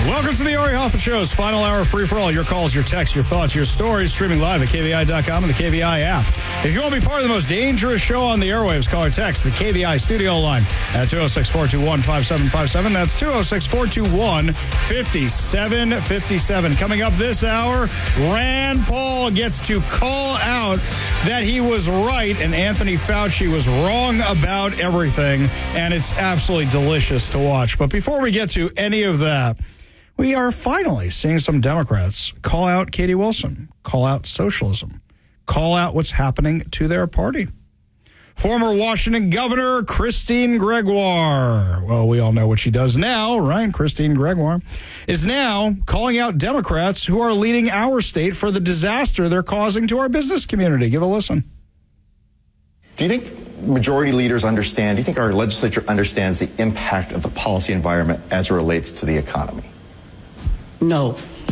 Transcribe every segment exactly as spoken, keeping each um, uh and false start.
Welcome to the Ari Hoffman Show's final hour free for all. Your calls, your texts, your thoughts, your stories, streaming live at K V I dot com and the K V I app. If you want to be part of the most dangerous show on the airwaves, call or text the K V I studio line at two oh six, four two one, five seven five seven. That's two oh six, four two one, five seven five seven. Coming up this hour, Rand Paul gets to call out that he was right and Anthony Fauci was wrong about everything, and it's absolutely delicious to watch. But before we get to any of that, we are finally seeing some Democrats call out Katie Wilson, call out socialism, call out what's happening to their party. Former Washington Governor Christine Gregoire, well, we all know what she does now, right? Christine Gregoire is now calling out Democrats who are leading our state for the disaster they're causing to our business community. Give a listen. Do you think majority leaders understand, do you think our legislature understands the impact of the policy environment as it relates to the economy? No.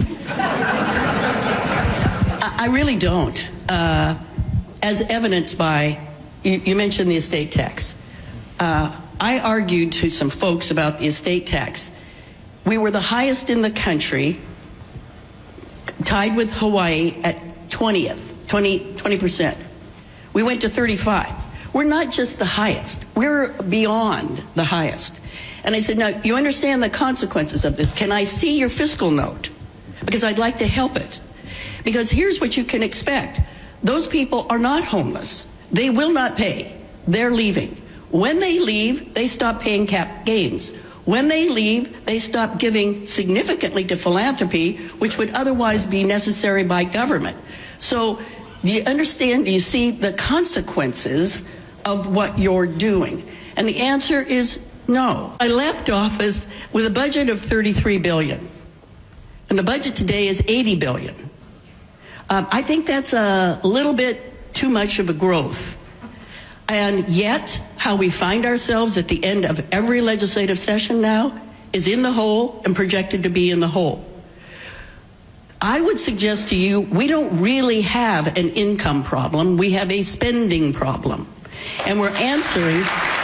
I really don't. Uh, as evidenced by, you, you mentioned the estate tax. Uh, I argued to some folks about the estate tax. We were the highest in the country, tied with Hawaii at twentieth, twenty, twenty percent. We went to thirty-five. We're not just the highest. We're beyond the highest. And I said, now, you understand the consequences of this. Can I see your fiscal note? Because I'd like to help it. Because here's what you can expect. Those people are not homeless. They will not pay. They're leaving. When they leave, they stop paying cap gains. When they leave, they stop giving significantly to philanthropy, which would otherwise be necessary by government. So do you understand, do you see the consequences of what you're doing? And the answer is no. I left office with a budget of thirty-three billion dollars, and the budget today is eighty billion dollars. Um, I think that's a little bit too much of a growth. And yet, how we find ourselves at the end of every legislative session now is in the hole and projected to be in the hole. I would suggest to you, we don't really have an income problem. We have a spending problem. And we're answering...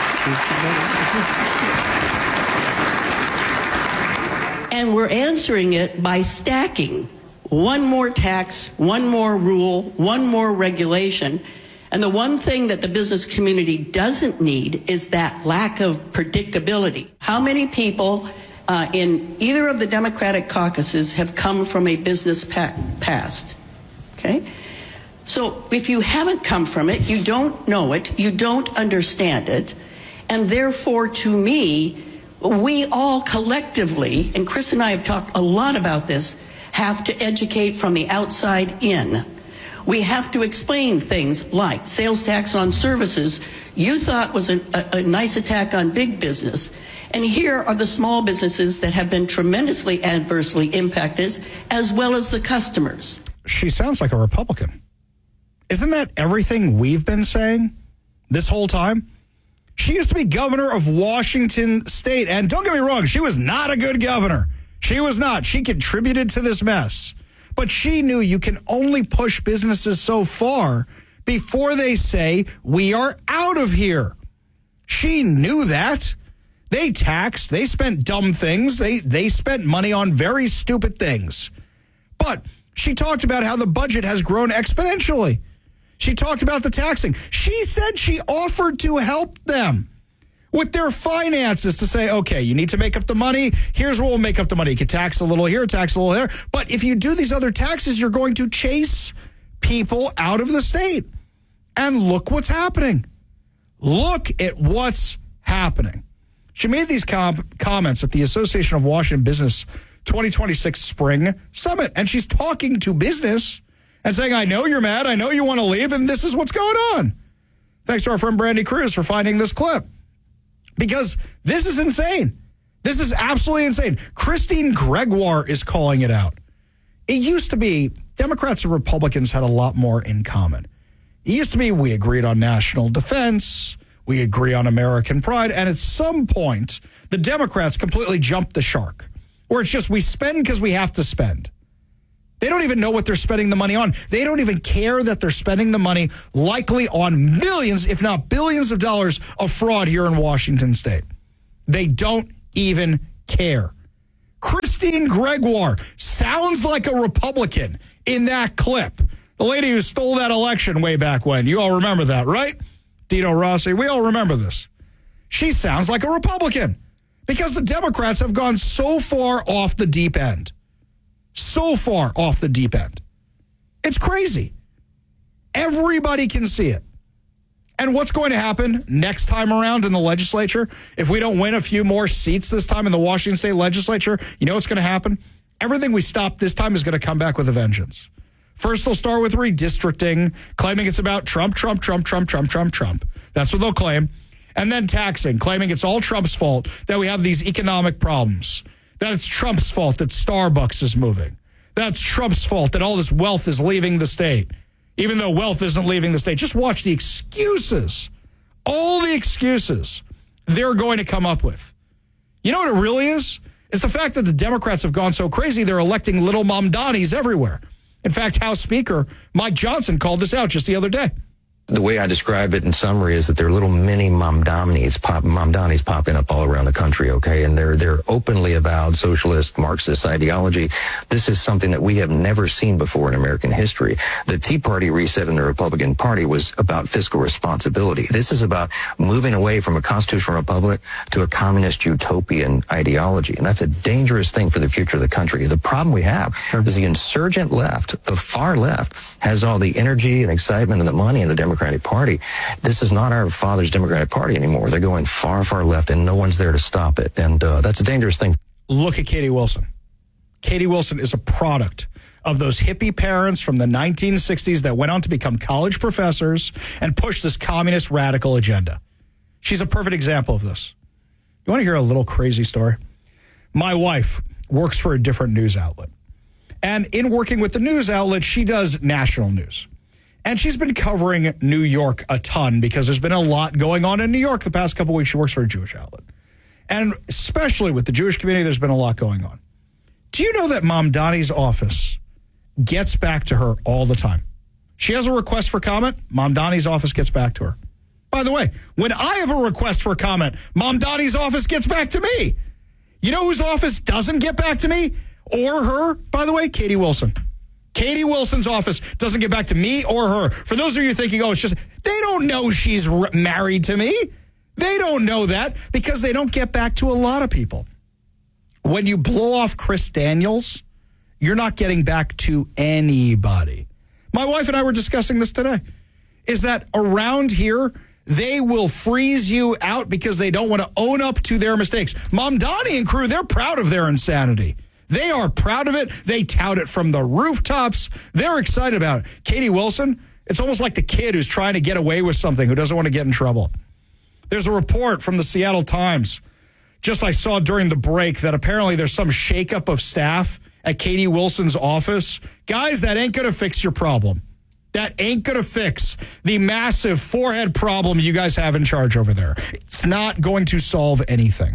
And we're answering it by stacking one more tax, one more rule, one more regulation. And the one thing that the business community doesn't need is that lack of predictability. How many people uh, in either of the Democratic caucuses have come from a business pa- past? Okay? So if you haven't come from it, you don't know it, you don't understand it, and therefore, to me, we all collectively, and Chris and I have talked a lot about this, have to educate from the outside in. We have to explain things like sales tax on services you thought was a, a, a nice attack on big business. And here are the small businesses that have been tremendously adversely impacted, as well as the customers. She sounds like a Republican. Isn't that everything we've been saying this whole time? She used to be governor of Washington State, and don't get me wrong, she was not a good governor. She was not. She contributed to this mess. But she knew you can only push businesses so far before they say, we are out of here. She knew that. They taxed. They spent dumb things. They, they spent money on very stupid things. But she talked about how the budget has grown exponentially. She talked about the taxing. She said she offered to help them with their finances to say, okay, you need to make up the money. Here's where we'll make up the money. You can tax a little here, tax a little there. But if you do these other taxes, you're going to chase people out of the state. And look what's happening. Look at what's happening. She made these com- comments at the Association of Washington Business twenty twenty-six Spring Summit. And she's talking to business and saying, I know you're mad. I know you want to leave. And this is what's going on. Thanks to our friend Brandy Cruz for finding this clip. Because this is insane. This is absolutely insane. Christine Gregoire is calling it out. It used to be Democrats and Republicans had a lot more in common. It used to be we agreed on national defense, we agree on American pride, and at some point, the Democrats completely jumped the shark, where it's just we spend because we have to spend. They don't even know what they're spending the money on. They don't even care that they're spending the money likely on millions, if not billions of dollars of fraud here in Washington State. They don't even care. Christine Gregoire sounds like a Republican in that clip. The lady who stole that election way back when. You all remember that, right? Dino Rossi. We all remember this. She sounds like a Republican because the Democrats have gone so far off the deep end. So far off the deep end. It's crazy. Everybody can see it. And what's going to happen next time around in the legislature? If we don't win a few more seats this time in the Washington State legislature, you know what's going to happen? Everything we stop this time is going to come back with a vengeance. First, they'll start with redistricting, claiming it's about Trump, Trump, Trump, Trump, Trump, Trump, Trump. That's what they'll claim. And then taxing, claiming it's all Trump's fault that we have these economic problems, that it's Trump's fault that Starbucks is moving, that's Trump's fault that all this wealth is leaving the state, even though wealth isn't leaving the state. Just watch the excuses, all the excuses they're going to come up with. You know what it really is? It's the fact that the Democrats have gone so crazy, they're electing little Mamdanis everywhere. In fact, House Speaker Mike Johnson called this out just the other day. The way I describe it in summary is that they're little mini Mamdanis, pop, Mamdanis popping up all around the country, okay? And they're they're openly avowed socialist, Marxist ideology. This is something that we have never seen before in American history. The Tea Party reset in the Republican Party was about fiscal responsibility. This is about moving away from a constitutional republic to a communist utopian ideology. And that's a dangerous thing for the future of the country. The problem we have is the insurgent left, the far left, has all the energy and excitement and the money and the Democratic Party. This is not our father's Democratic Party anymore. They're going far, far left, and no one's there to stop it. And uh, that's a dangerous thing. Look at Katie Wilson. Katie Wilson is a product of those hippie parents from the nineteen sixties that went on to become college professors and push this communist radical agenda. She's a perfect example of this. You want to hear a little crazy story? My wife works for a different news outlet. And in working with the news outlet, she does national news. And she's been covering New York a ton because there's been a lot going on in New York the past couple of weeks. She works for a Jewish outlet. And especially with the Jewish community, there's been a lot going on. Do you know that Mamdani's office gets back to her all the time? She has a request for comment, Mamdani's office gets back to her. By the way, when I have a request for comment, Mamdani's office gets back to me. You know whose office doesn't get back to me? Or her, by the way? Katie Wilson. Katie Wilson's office doesn't get back to me or her. For those of you thinking, oh, it's just, they don't know she's r- married to me. They don't know that because they don't get back to a lot of people. When you blow off Chris Daniels, you're not getting back to anybody. My wife and I were discussing this today, is that around here, they will freeze you out because they don't want to own up to their mistakes. Mamdani and crew, they're proud of their insanity. They are proud of it. They tout it from the rooftops. They're excited about it. Katie Wilson, it's almost like the kid who's trying to get away with something, who doesn't want to get in trouble. There's a report from the Seattle Times, just I saw during the break, that apparently there's some shakeup of staff at Katie Wilson's office. Guys, that ain't going to fix your problem. That ain't going to fix the massive forehead problem you guys have in charge over there. It's not going to solve anything.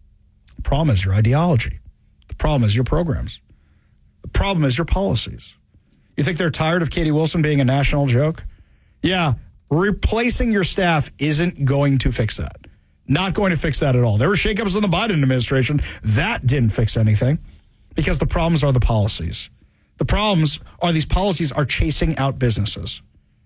The problem is your ideology. The problem is your programs. The problem is your policies. You think they're tired of Katie Wilson being a national joke? Yeah, replacing your staff isn't going to fix that. Not going to fix that at all. There were shakeups in the Biden administration. That didn't fix anything because the problems are the policies. The problems are these policies are chasing out businesses.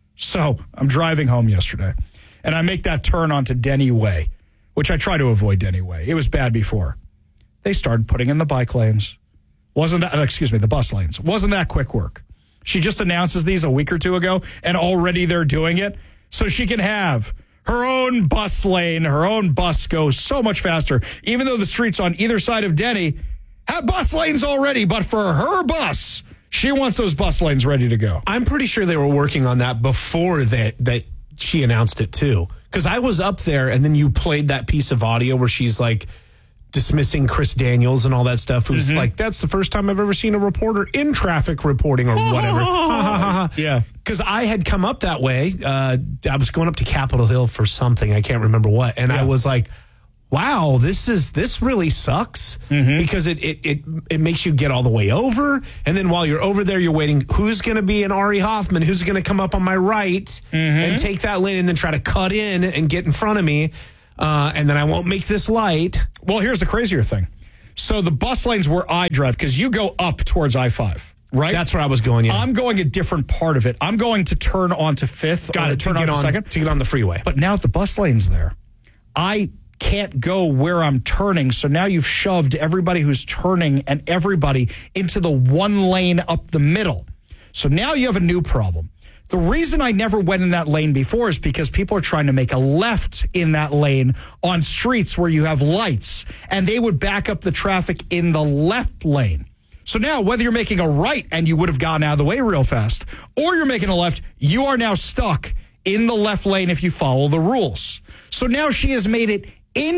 So I'm driving home yesterday, and I make that turn onto Denny Way, which I try to avoid Denny Way. It was bad before. They started putting in the bike lanes. Wasn't that, excuse me, the bus lanes. Wasn't that quick work? She just announces these a week or two ago, and already they're doing it. So she can have her own bus lane, her own bus go so much faster, even though the streets on either side of Denny have bus lanes already. But for her bus, she wants those bus lanes ready to go. I'm pretty sure they were working on that before that, that she announced it, too. Because I was up there, and then you played that piece of audio where she's like, dismissing Chris Daniels and all that stuff, who's mm-hmm. like, that's the first time I've ever seen a reporter in traffic reporting or whatever. Yeah. Because I had come up that way. Uh, I was going up to Capitol Hill for something. I can't remember what. And yeah. I was like, wow, this is this really sucks mm-hmm. because it, it it it makes you get all the way over. And then while you're over there, you're waiting. Who's going to be an Ari Hoffman? Who's going to come up on my right mm-hmm. and take that lane and then try to cut in and get in front of me? Uh, and then I won't make this light. Well, here's the crazier thing. So the bus lanes where I drive, because you go up towards I five, right? That's where I was going, yeah. I'm going a different part of it. I'm going to turn onto Fifth. Got it, turn to get on on, Second. to get on the freeway. But now the bus lane's there. I can't go where I'm turning, so now you've shoved everybody who's turning and everybody into the one lane up the middle. So now you have a new problem. The reason I never went in that lane before is because people are trying to make a left in that lane on streets where you have lights, and they would back up the traffic in the left lane. So now, whether you're making a right and you would have gotten out of the way real fast, or you're making a left, you are now stuck in the left lane if you follow the rules. So now she has made it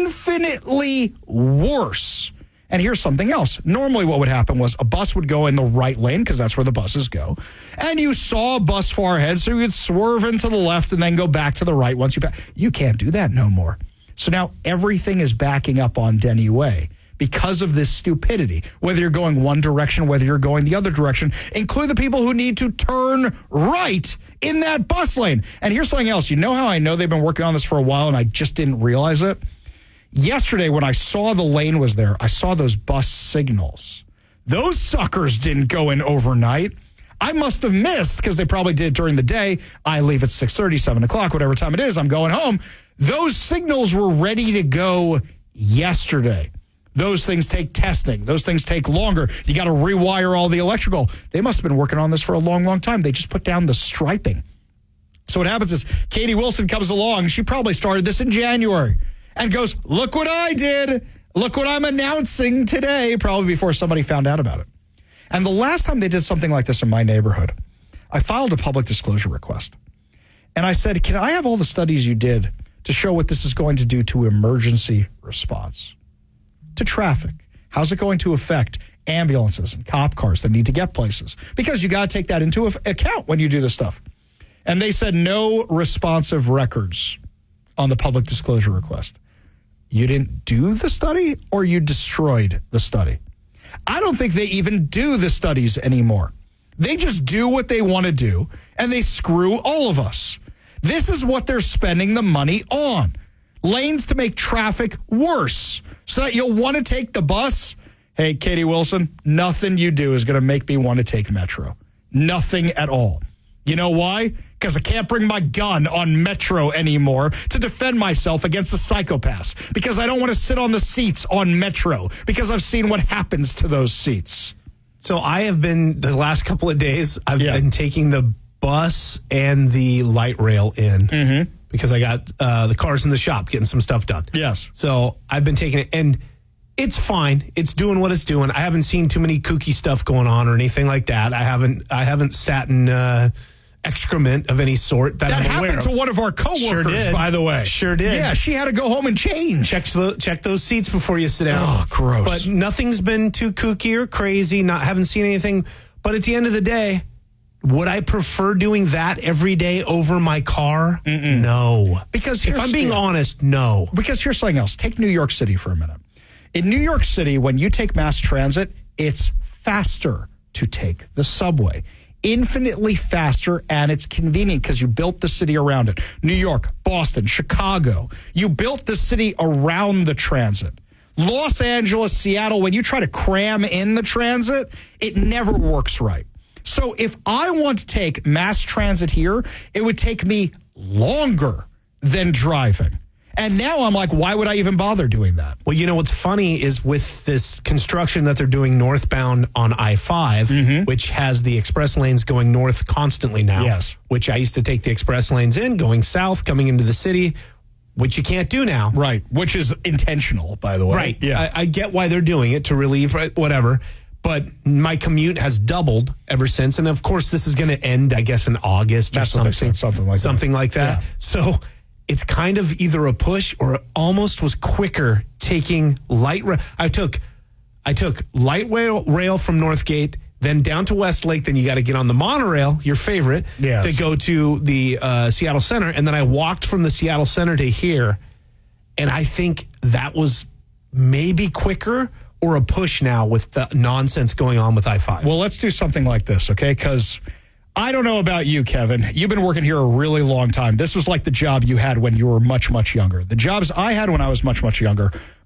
infinitely worse. And here's something else. Normally what would happen was a bus would go in the right lane because that's where the buses go. And you saw a bus far ahead, so you would swerve into the left and then go back to the right once you back. You can't do that no more. So now everything is backing up on Denny Way because of this stupidity. Whether you're going one direction, whether you're going the other direction, include the people who need to turn right in that bus lane. And here's something else. You know how I know they've been working on this for a while and I just didn't realize it? Yesterday, when I saw the lane was there, I saw those bus signals. Those suckers didn't go in overnight. I must have missed, because they probably did during the day. I leave at six thirty, seven o'clock, whatever time it is, I'm going home. Those signals were ready to go yesterday. Those things take testing. Those things take longer. You got to rewire all the electrical. They must have been working on this for a long, long time. They just put down the striping. So what happens is Katie Wilson comes along. She probably started this in January. And goes, look what I did. Look what I'm announcing today, probably before somebody found out about it. And the last time they did something like this in my neighborhood, I filed a public disclosure request. And I said, can I have all the studies you did to show what this is going to do to emergency response, to traffic? How's it going to affect ambulances and cop cars that need to get places? Because you got to take that into account when you do this stuff. And they said no responsive records on the public disclosure request. You didn't do the study, or you destroyed the study? I don't think they even do the studies anymore. They just do what they want to do, and they screw all of us. This is what they're spending the money on. Lanes to make traffic worse so that you'll want to take the bus. Hey, Katie Wilson, nothing you do is going to make me want to take Metro. Nothing at all. You know why? Because I can't bring my gun on Metro anymore to defend myself against the psychopaths. Because I don't want to sit on the seats on Metro. Because I've seen what happens to those seats. So I have been, the last couple of days, I've yeah. been taking the bus and the light rail in. Mm-hmm. Because I got uh, the cars in the shop getting some stuff done. Yes. So I've been taking it, and it's fine. It's doing what it's doing. I haven't seen too many kooky stuff going on or anything like that. I haven't I haven't sat in uh, excrement of any sort that, that I'm aware happened of. to one of our coworkers, Sure did. by the way. Sure did. Yeah, she had to go home and change. Check, the, check those seats before you sit down. Oh, gross. But nothing's been too kooky or crazy. Not haven't seen anything. But at the end of the day, would I prefer doing that every day over my car? Mm-mm. No. Because if I'm being yeah. honest, no. Because here's something else. Take New York City for a minute. In New York City, when you take mass transit, it's faster to take the subway. Infinitely faster, and it's convenient because you built the city around it. New York, Boston, Chicago. You built the city around the transit. Los Angeles, Seattle, when you try to cram in the transit, it never works right. So if I want to take mass transit here, it would take me longer than driving. And now I'm like, why would I even bother doing that? Well, you know, what's funny is with this construction that they're doing northbound on I five, mm-hmm. which has the express lanes going north constantly now. Yes. Which I used to take the express lanes in, going south, coming into the city, which you can't do now. Right. Which is intentional, by the way. Right. Yeah. I, I get why they're doing it, to relieve whatever. But my commute has doubled ever since. And of course, this is going to end, I guess, in August That's or something. Something like something that. like that. Yeah. So it's kind of either a push or it almost was quicker taking light rail. I took I took light rail, rail from Northgate, then down to Westlake. Then you got to get on the monorail, your favorite, yes. to go to the uh, Seattle Center. And then I walked from the Seattle Center to here. And I think that was maybe quicker or a push now with the nonsense going on with I five. Well, let's do something like this, okay? Because I don't know about you, Kevin. You've been working here a really long time. This was like the job you had when you were much, much younger. The jobs I had when I was much, much younger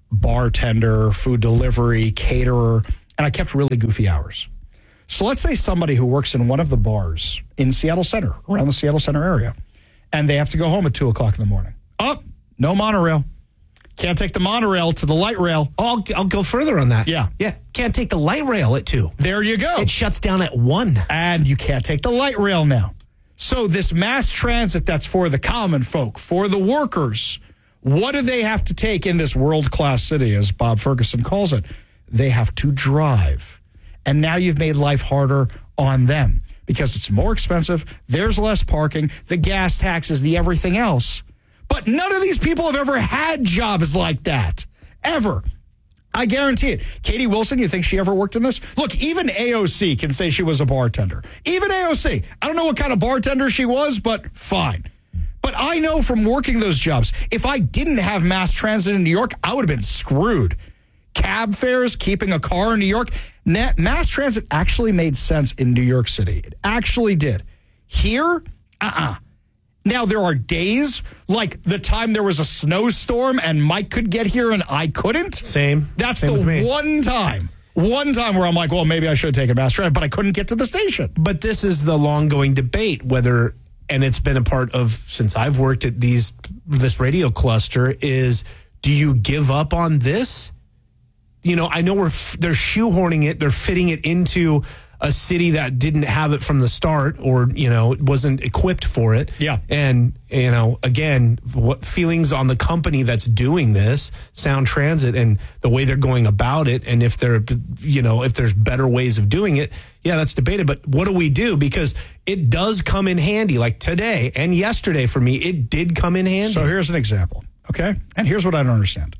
bartender, food delivery, caterer, and I kept really goofy hours. So let's say somebody who works in one of the bars in Seattle Center, around the Seattle Center area, and they have to go home at two o'clock in the morning. Oh, no monorail. Can't take the monorail to the light rail. Oh, I'll, I'll go further on that. Yeah. Yeah. Can't take the light rail at two. There you go. It shuts down at one. And you can't take the light rail now. So this mass transit that's for the common folk, for the workers, what do they have to take in this world-class city, as Bob Ferguson calls it? They have to drive. And now you've made life harder on them because it's more expensive. There's less parking, the gas taxes, the everything else. But none of these people have ever had jobs like that, ever. I guarantee it. Katie Wilson, you think she ever worked in this? Look, even A O C can say she was a bartender. Even A O C. I don't know what kind of bartender she was, but fine. But I know from working those jobs, if I didn't have mass transit in New York, I would have been screwed. Cab fares, keeping a car in New York. Mass transit actually made sense in New York City. It actually did. Here, uh-uh. Now, there are days, like the time there was a snowstorm and Mike could get here and I couldn't. Same. That's Same the one time. One time where I'm like, well, maybe I should have taken mass transit, but I couldn't get to the station. But this is the long-going debate, whether, and it's been a part of, since I've worked at these this radio cluster, is do you give up on this? You know, I know we're they're shoehorning it, they're fitting it into a city that didn't have it from the start, or, you know, wasn't equipped for it. Yeah. And, you know, again, what feelings on the company that's doing this, Sound Transit, and the way they're going about it, and if they're, you know, if there's better ways of doing it, yeah, that's debated. But what do we do? Because it does come in handy. Like today and yesterday for me, it did come in handy. So here's an example, okay? And here's what I don't understand.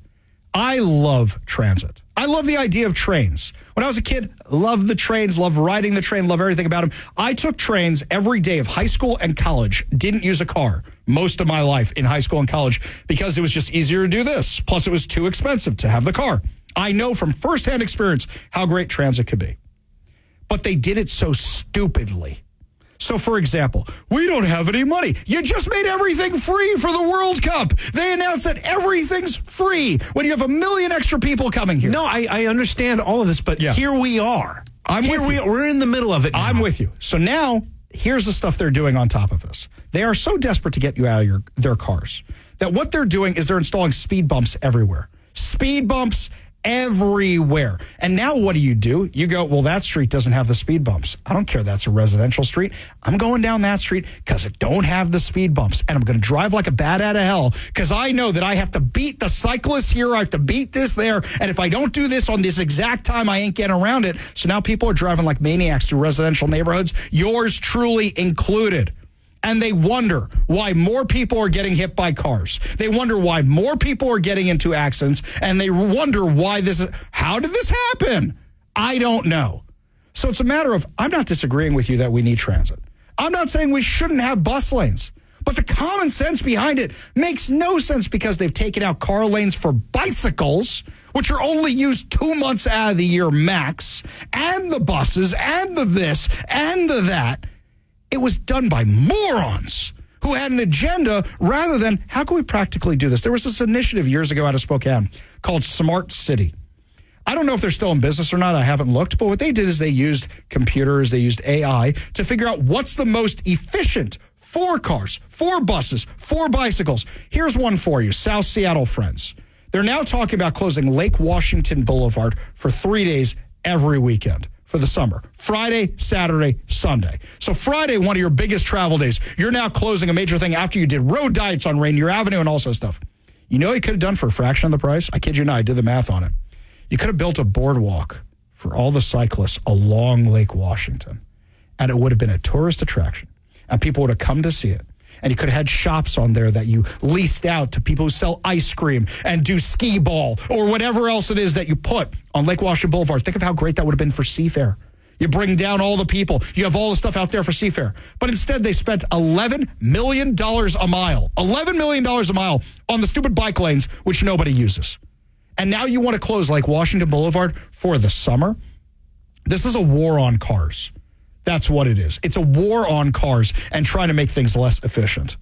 I love transit. I love the idea of trains. When I was a kid, loved the trains, loved riding the train, love everything about them. I took trains every day of high school and college. Didn't use a car most of my life in high school and college because it was just easier to do this. Plus, it was too expensive to have the car. I know from firsthand experience how great transit could be. But they did it so stupidly. So, for example, we don't have any money. You just made everything free for the World Cup. They announced that everything's free when you have a million extra people coming here. No, I, I understand all of this, but yeah. Here we are. I'm here with we you. are. We're in the middle of it now. I'm with you. So now, here's the stuff they're doing on top of this. They are so desperate to get you out of your their cars that what they're doing is they're installing speed bumps everywhere. Speed bumps everywhere. And now what do you do? You go, well, that street doesn't have the speed bumps. I don't care. That's a residential street. I'm going down that street because it don't have the speed bumps. And I'm going to drive like a bat out of hell because I know that I have to beat the cyclists here. I have to beat this there. And if I don't do this on this exact time, I ain't getting around it. So now people are driving like maniacs through residential neighborhoods, yours truly included. And they wonder why more people are getting hit by cars. They wonder why more people are getting into accidents. And they wonder why this is, how did this happen? I don't know. So it's a matter of, I'm not disagreeing with you that we need transit. I'm not saying we shouldn't have bus lanes. But the common sense behind it makes no sense because they've taken out car lanes for bicycles, which are only used two months out of the year max, and the buses, and the this, and the that. It was done by morons who had an agenda rather than, how can we practically do this? There was this initiative years ago out of Spokane called Smart City. I don't know if they're still in business or not. I haven't looked. But what they did is they used computers, they used A I to figure out what's the most efficient for cars, for buses, for bicycles. Here's one for you, South Seattle friends. They're now talking about closing Lake Washington Boulevard for three days every weekend for the summer. Friday, Saturday, Sunday. So Friday, one of your biggest travel days, you're now closing a major thing after you did road diets on Rainier Avenue and all sorts of stuff. You know what you could have done for a fraction of the price? I kid you not, I did the math on it. You could have built a boardwalk for all the cyclists along Lake Washington, and it would have been a tourist attraction, and people would have come to see it. And you could have had shops on there that you leased out to people who sell ice cream and do skee ball or whatever else it is that you put on Lake Washington Boulevard. Think of how great that would have been for Seafair. You bring down all the people. You have all the stuff out there for Seafair. But instead, they spent eleven million dollars a mile, eleven million dollars a mile on the stupid bike lanes, which nobody uses. And now you want to close Lake Washington Boulevard for the summer? This is a war on cars. That's what it is. It's a war on cars and trying to make things less efficient.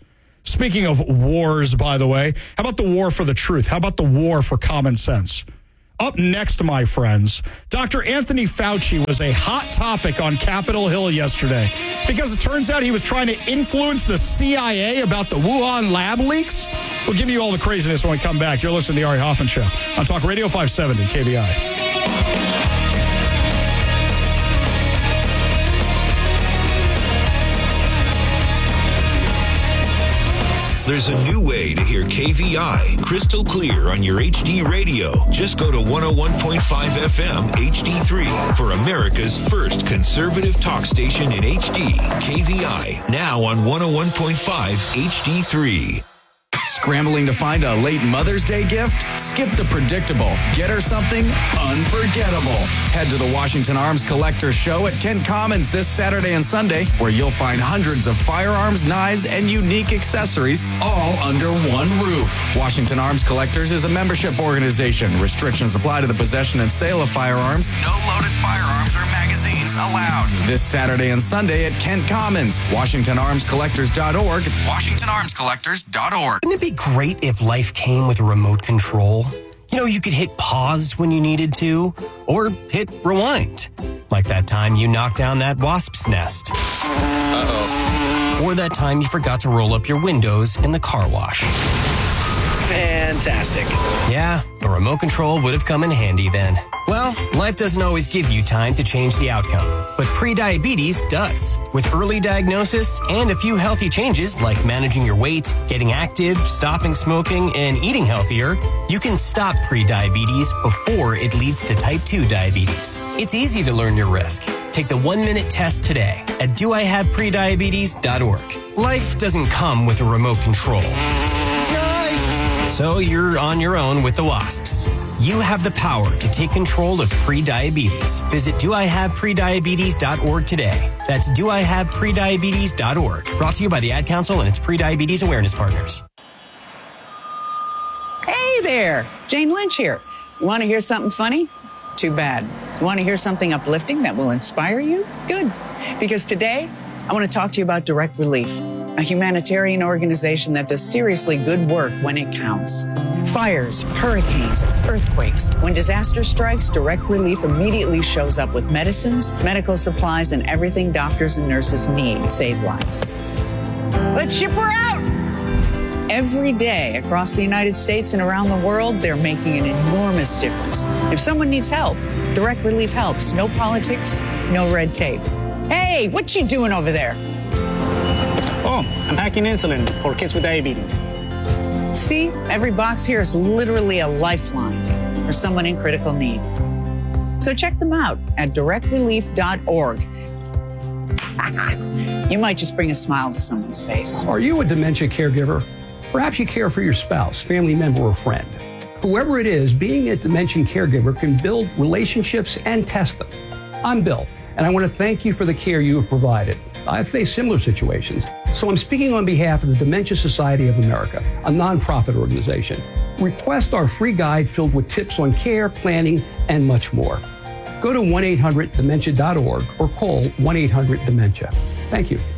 Speaking of wars, by the way, how about the war for the truth? How about the war for common sense? Up next, my friends, Doctor Anthony Fauci was a hot topic on Capitol Hill yesterday because it turns out he was trying to influence the C I A about the Wuhan lab leaks. We'll give you all the craziness when we come back. You're listening to the Ari Hoffman Show on Talk Radio five seventy K V I. There's a new way to hear K V I crystal clear on your H D radio. Just go to one oh one point five F M H D three for America's first conservative talk station in H D. K V I, now on one oh one point five H D three. Scrambling to find a late Mother's Day gift? Skip the predictable. Get her something unforgettable. Head to the Washington Arms Collector Show at Kent Commons this Saturday and Sunday, where you'll find hundreds of firearms, knives, and unique accessories, all under one roof. Washington Arms Collectors is a membership organization. Restrictions apply to the possession and sale of firearms. No loaded firearms or magazines allowed. This Saturday and Sunday at Kent Commons. Washington Arms Collectors dot org. Washington Arms Collectors dot org. Wouldn't it be great if life came with a remote control? You know, you could hit pause when you needed to, or hit rewind. Like that time you knocked down that wasp's nest. Uh-oh. Or that time you forgot to roll up your windows in the car wash. Fantastic. Yeah, a remote control would have come in handy then. Well, life doesn't always give you time to change the outcome, but prediabetes does. With early diagnosis and a few healthy changes like managing your weight, getting active, stopping smoking, and eating healthier, you can stop prediabetes before it leads to type two diabetes. It's easy to learn your risk. Take the one-minute test today at do I have prediabetes dot org. Life doesn't come with a remote control. So you're on your own with the wasps. You have the power to take control of prediabetes. Visit do I have prediabetes dot org today. That's do I have prediabetes dot org. Brought to you by the Ad Council and its prediabetes awareness partners. Hey there, Jane Lynch here. You want to hear something funny? Too bad. You want to hear something uplifting that will inspire you? Good. Because today, I want to talk to you about Direct Relief, a humanitarian organization that does seriously good work when it counts. Fires, hurricanes, earthquakes. When disaster strikes, Direct Relief immediately shows up with medicines, medical supplies, and everything doctors and nurses need to save lives. Let's ship her out! Every day across the United States and around the world, they're making an enormous difference. If someone needs help, Direct Relief helps. No politics, no red tape. Hey, what you doing over there? Oh, I'm packing insulin for kids with diabetes. See, every box here is literally a lifeline for someone in critical need. So check them out at direct relief dot org. You might just bring a smile to someone's face. Are you a dementia caregiver? Perhaps you care for your spouse, family member, or friend. Whoever it is, being a dementia caregiver can build relationships and test them. I'm Bill, and I want to thank you for the care you have provided. I've faced similar situations, so I'm speaking on behalf of the Dementia Society of America, a nonprofit organization. Request our free guide filled with tips on care, planning, and much more. Go to one eight hundred dementia dot org or call one eight hundred dementia. Thank you.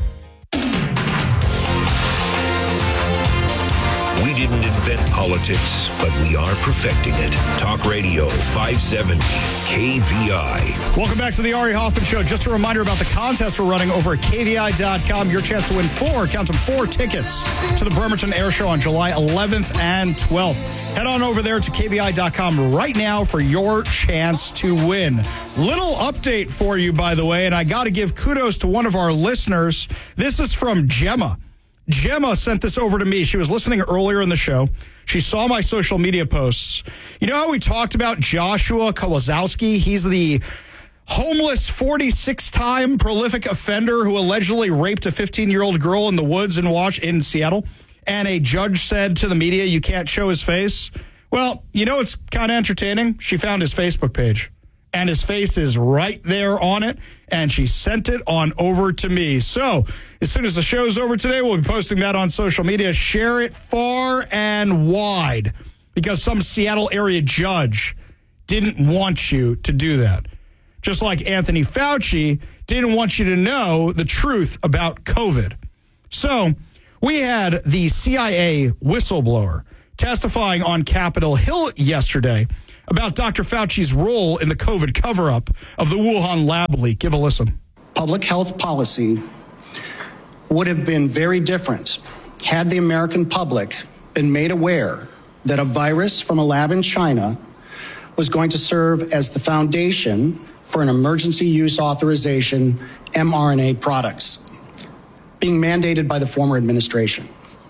We didn't invent politics, but we are perfecting it. Talk Radio five seventy K V I. Welcome back to the Ari Hoffman Show. Just a reminder about the contest we're running over at K V I dot com. Your chance to win four, count them, four tickets to the Bremerton Air Show on July eleventh and twelfth. Head on over there to K V I dot com right now for your chance to win. Little update for you, by the way, and I got to give kudos to one of our listeners. This is from Gemma. Gemma sent this over to me. She was listening earlier in the show. She saw my social media posts. You know how we talked about Joshua Kowalski? He's the homeless forty-six-time prolific offender who allegedly raped a fifteen-year-old girl in the woods in Wash in Seattle. And a judge said to the media, you can't show his face. Well, you know it's kind of entertaining? She found his Facebook page. And his face is right there on it, and she sent it on over to me. So as soon as the show's over today, we'll be posting that on social media. Share it far and wide, because some Seattle area judge didn't want you to do that. Just like Anthony Fauci didn't want you to know the truth about COVID. So We had the C I A whistleblower testifying on Capitol Hill yesterday about Doctor Fauci's role in the COVID cover-up of the Wuhan lab leak. Give a listen. Public health policy would have been very different had the American public been made aware that a virus from a lab in China was going to serve as the foundation for an emergency use authorization mRNA products being mandated by the former administration.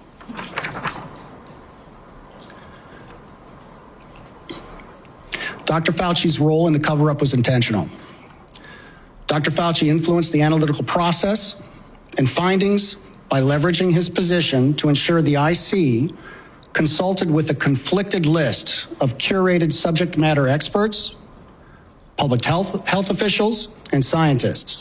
Doctor Fauci's role in the cover-up was intentional. Doctor Fauci influenced the analytical process and findings by leveraging his position to ensure the I C consulted with a conflicted list of curated subject matter experts, public health, health officials, and scientists.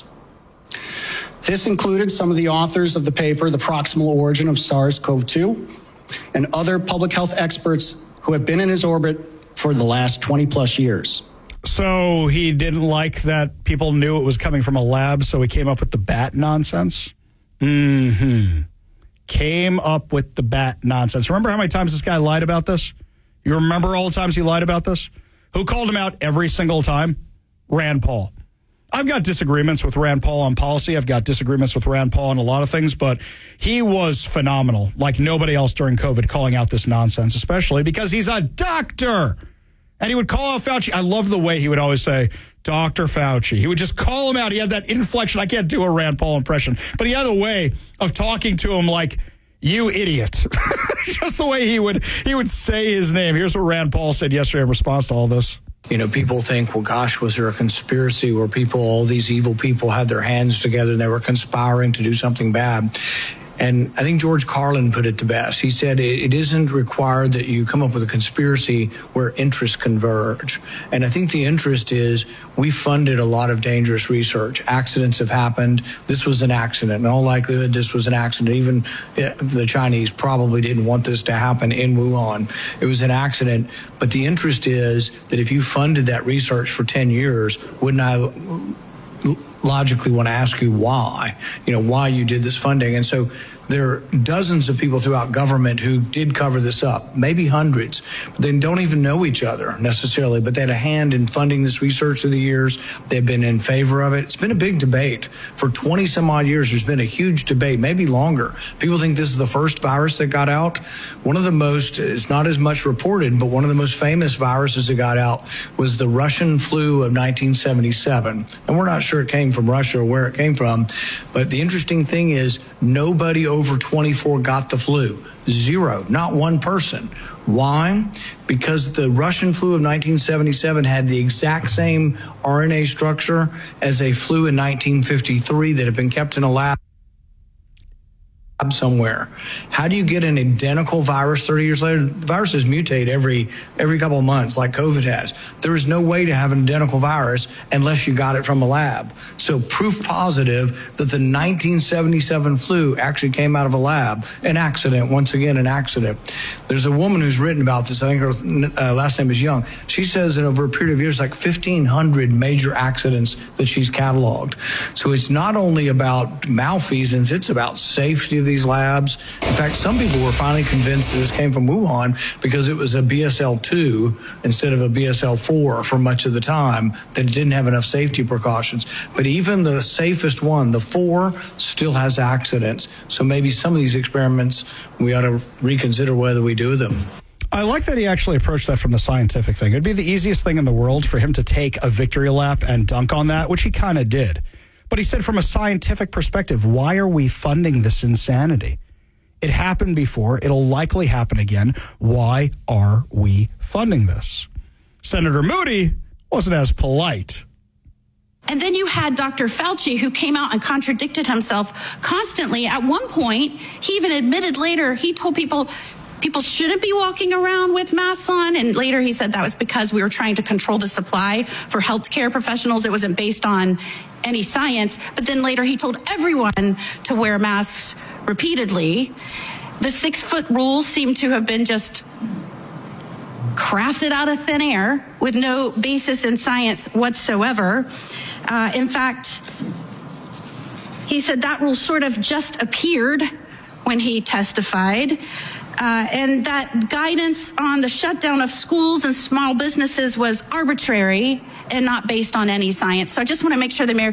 This included some of the authors of the paper, The Proximal Origin of SARS CoV two, and other public health experts who have been in his orbit for the last twenty plus years. So he didn't like that people knew it was coming from a lab, so he came up with the bat nonsense? Mm-hmm. Came up with the bat nonsense. Remember how many times this guy lied about this? You remember all the times he lied about this? Who called him out every single time? Rand Paul. I've got disagreements with Rand Paul on policy. I've got disagreements with Rand Paul on a lot of things, but he was phenomenal, like nobody else during COVID, calling out this nonsense, especially because he's a doctor. And he would call out Fauci. I love the way he would always say, Doctor Fauci. He would just call him out. He had that inflection. I can't do a Rand Paul impression, but he had a way of talking to him like, you idiot. Just the way he would he would say his name. Here's what Rand Paul said yesterday in response to all this. You know, people think, well, gosh, was there a conspiracy where people, all these evil people had their hands together and they were conspiring to do something bad? And I think George Carlin put it the best. He said it, it isn't required that you come up with a conspiracy where interests converge. And I think the interest is we funded a lot of dangerous research. Accidents have happened. This was an accident. In all likelihood, this was an accident. Even the Chinese probably didn't want this to happen in Wuhan. It was an accident. But the interest is that if you funded that research for ten years, wouldn't I logically want to ask you why, you know, why you did this funding? And so there are dozens of people throughout government who did cover this up, maybe hundreds, but they don't even know each other necessarily, but they had a hand in funding this research through the years. They've been in favor of it. It's been a big debate. For twenty some odd years, there's been a huge debate, maybe longer. People think this is the first virus that got out. One of the most, it's not as much reported, but one of the most famous viruses that got out was the Russian flu of nineteen seventy-seven. And we're not sure it came from Russia or where it came from. But the interesting thing is nobody over twenty-four got the flu. Zero, not one person. Why? Because the Russian flu of nineteen seventy-seven had the exact same R N A structure as a flu in nineteen fifty-three that had been kept in a lab somewhere. How do you get an identical virus thirty years later? Viruses mutate every every couple of months like COVID has. There is no way to have an identical virus unless you got it from a lab. So proof positive that the nineteen seventy-seven flu actually came out of a lab. An accident, once again, an accident. There's a woman who's written about this. I think her uh, last name is Young. She says that over a period of years, like fifteen hundred major accidents that she's cataloged. So it's not only about malfeasance, it's about safety of these labs. In fact, some people were finally convinced that this came from Wuhan because it was a B S L two instead of a B S L four for much of the time, that it didn't have enough safety precautions. But even the safest one, the four, still has accidents. So maybe some of these experiments, we ought to reconsider whether we do them. I like that he actually approached that from the scientific thing. It'd be the easiest thing in the world for him to take a victory lap and dunk on that, which he kind of did. But he said from a scientific perspective, why are we funding this insanity? It happened before. It'll likely happen again. Why are we funding this? Senator Moody wasn't as polite. And then you had Doctor Fauci, who came out and contradicted himself constantly. At one point, he even admitted later, he told people people shouldn't be walking around with masks on. And later he said that was because we were trying to control the supply for healthcare professionals. It wasn't based on any science. But then later he told everyone to wear masks repeatedly. The six foot rule seemed to have been just crafted out of thin air with no basis in science whatsoever. Uh, in fact, he said that rule sort of just appeared when he testified, uh, and that guidance on the shutdown of schools and small businesses was arbitrary and not based on any science. So I just want to make sure the American